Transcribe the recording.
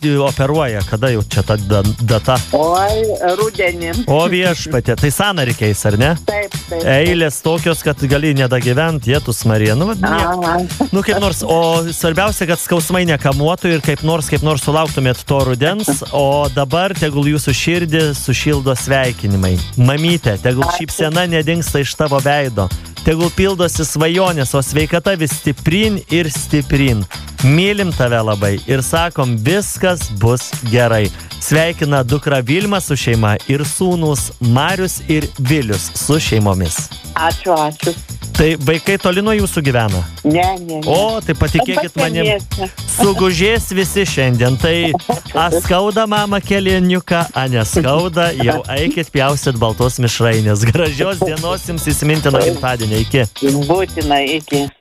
operuoja? Kada jau čia ta data? Oi, rudenį. O viešpatė, tai sąnarį keis, ar ne? Taip. Eilės tokios, kad gali nedagyvent, Jėtus Marija. Kaip nors, o svarbiausia, kad skausmai nekamuotų ir kaip nors sulauktumėt to rudens, o dabar tegul jūsų širdį sušildo sveikinimai. Mamytė, tegul šypsena nedingsta iš tavo veido. Tegul pildosi svajonės, o sveikata vis stiprin ir stiprin. Mylim tave labai ir sakom, viskas bus gerai. Sveikina dukra Vilma su šeima ir sūnūs Marius ir Vilius su šeimomis. Ačiū. Tai vaikai toli nuo jūsų gyvena? Ne. O, tai patikėkit manim, sugužės visi šiandien. Tai skauda mama kelieniuką, neskauda, jau eikit pjausit baltos mišrainės. Gražios dienos jums įsimintino gimtadienio. Iki. Būtina, iki.